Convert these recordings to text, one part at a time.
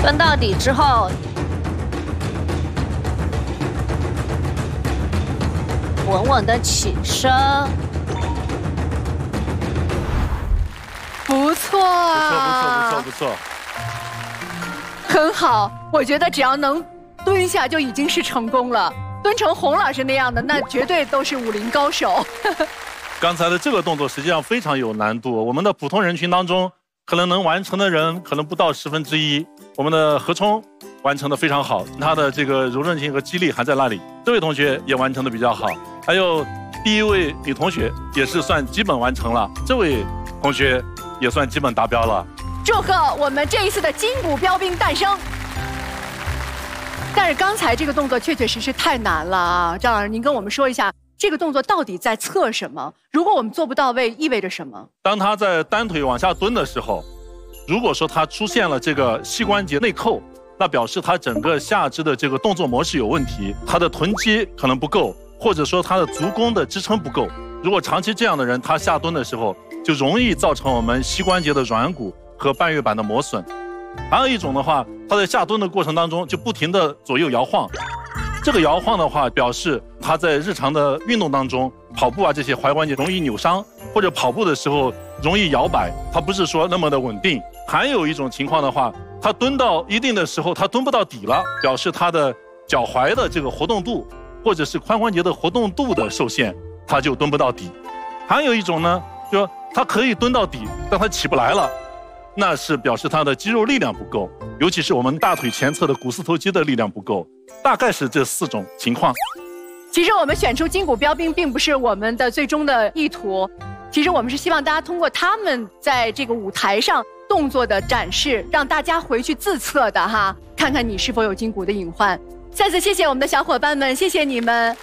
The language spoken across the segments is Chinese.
蹲到底之后，稳稳的起身。 不错啊， 不错， 很好。我觉得只要能蹲下就已经是成功了。蹲成洪老师那样的，那绝对都是武林高手。 刚才的这个动作实际上非常有难度，我们的普通人群当中，可能能完成的人可能不到1/10。我们的何冲完成的非常好，他的这个柔韧性和肌力还在那里。这位同学也完成的比较好，还有第一位女同学也是算基本完成了，这位同学也算基本达标了。 祝贺我们这一次的筋骨标兵诞生。但是刚才这个动作确确实实太难了啊，张老师，您跟我们说一下，这个动作到底在测什么？如果我们做不到位，意味着什么？ 当他在单腿往下蹲的时候，如果说他出现了这个膝关节内扣，那表示他整个下肢的这个动作模式有问题，他的臀肌可能不够，或者说他的足弓的支撑不够。如果长期这样的人，他下蹲的时候就容易造成我们膝关节的软骨和半月板的磨损。还有一种的话，他在下蹲的过程当中就不停地左右摇晃，这个摇晃的话表示他在日常的运动当中，跑步啊这些踝关节容易扭伤，或者跑步的时候容易摇摆，他不是说那么的稳定。还有一种情况的话，他蹲到一定的时候他蹲不到底了，表示他的脚踝的这个活动度或者是髋关节的活动度的受限，他就蹲不到底。还有一种呢，就说他可以蹲到底，但他起不来了，那是表示他的肌肉力量不够，尤其是我们大腿前侧的股四头肌的力量不够，大概是这4种情况。 其实我们选出筋骨标兵并不是我们的最终的意图，其实我们是希望大家通过他们在这个舞台上动作的展示，让大家回去自测的哈，看看你是否有筋骨的隐患。再次谢谢我们的小伙伴们，谢谢你们。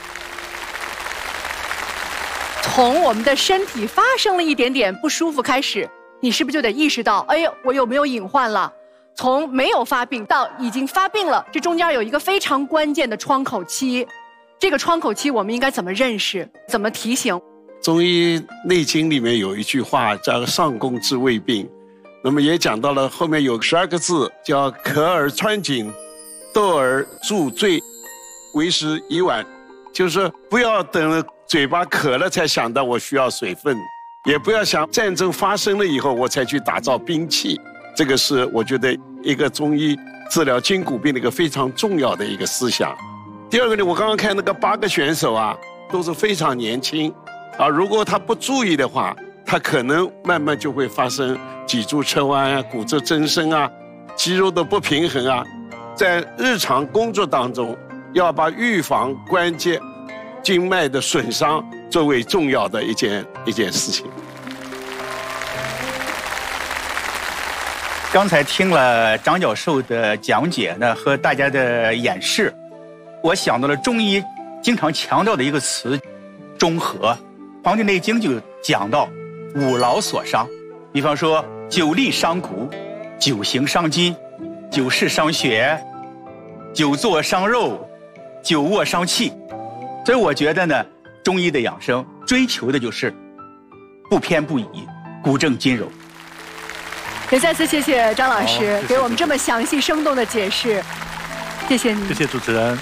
从我们的身体发生了一点点不舒服开始，你是不是就得意识到，哎呦，我有没有隐患了？从没有发病到已经发病了，这中间有一个非常关键的窗口期。这个窗口期我们应该怎么认识，怎么提醒？ 中医内经里面有一句话叫“上工治未病”，那么也讲到了后面有12个字，叫“咳而穿井，斗而助醉，为时已晚”，就是不要等嘴巴渴了才想到我需要水分，也不要想战争发生了以后我才去打造兵器。这个是我觉得一个中医治疗筋骨病的一个非常重要的一个思想。第二个呢，我刚刚看那个8个选手啊，都是非常年轻啊，如果他不注意的话，他可能慢慢就会发生脊柱侧弯啊、骨质增生啊、肌肉的不平衡啊。在日常工作当中，要把预防关节经脉的损伤作为重要的一件事情。 刚才听了张教授的讲解呢，和大家的演示，我想到了中医经常强调的一个词——中和。《黄帝内经》就讲到五劳所伤，比方说久立伤骨，久行伤筋，久视伤血，久坐伤肉，久卧伤气。所以我觉得呢，中医的养生追求的就是不偏不倚，骨正筋柔。 也再次谢谢张老师给我们这么详细生动的解释，谢谢你。 谢谢主持人。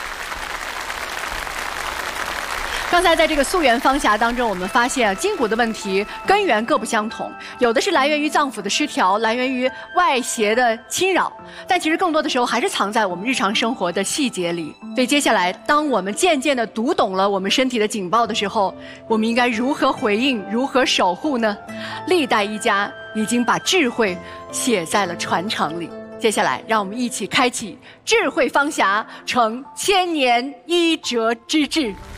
刚才在这个溯源方匣当中，我们发现筋骨的问题根源各不相同，有的是来源于脏腑的失调，来源于外邪的侵扰，但其实更多的时候还是藏在我们日常生活的细节里。所以接下来，当我们渐渐地读懂了我们身体的警报的时候，我们应该如何回应，如何守护呢？历代医家已经把智慧写在了传承里。接下来，让我们一起开启智慧方匣，成千年医哲之治。